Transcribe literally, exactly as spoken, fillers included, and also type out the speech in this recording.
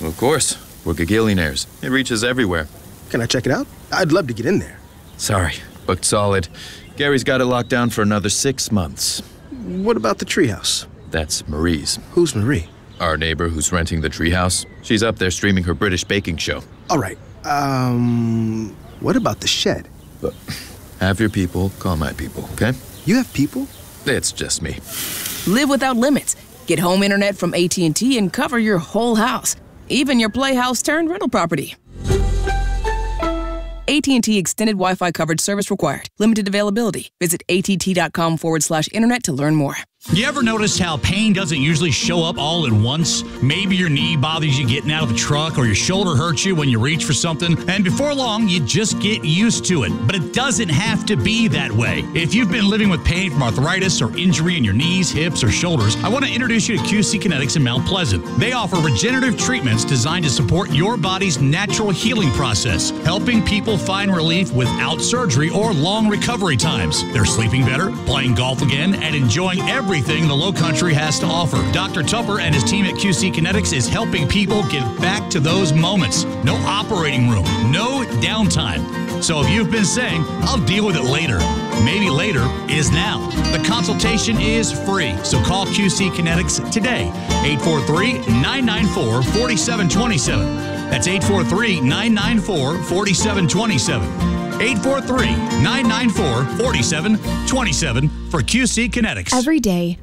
Of course. We're gagillionaires. It reaches everywhere. Can I check it out? I'd love to get in there. Sorry. Booked solid. Gary's got it locked down for another six months. What about the treehouse? That's Marie's. Who's Marie? Our neighbor who's renting the treehouse. She's up there streaming her British baking show. All right. Um, what about the shed? Look, have your people call my people, okay? You have people? It's just me. Live without limits. Get home internet from A T and T and cover your whole house, even your playhouse turned rental property. A T and T Extended Wi-Fi coverage service required. Limited availability. Visit att.com forward slash internet to learn more. You ever notice how pain doesn't usually show up all at once? Maybe your knee bothers you getting out of the truck, or your shoulder hurts you when you reach for something, and before long, you just get used to it. But it doesn't have to be that way. If you've been living with pain from arthritis or injury in your knees, hips, or shoulders, I want to introduce you to Q C Kinetics in Mount Pleasant. They offer regenerative treatments designed to support your body's natural healing process, helping people find relief without surgery or long recovery times. They're sleeping better, playing golf again, and enjoying every Everything the Low Country has to offer. Doctor Tupper and his team at Q C Kinetics is helping people get back to those moments. No operating room, no downtime. So if you've been saying, I'll deal with it later, maybe later is now. The consultation is free, so call Q C Kinetics today. eight four three, nine nine four, four seven two seven. That's eight four three, nine nine four, four seven two seven. eight four three, nine nine four, four seven two seven for Q C Kinetics. Every day,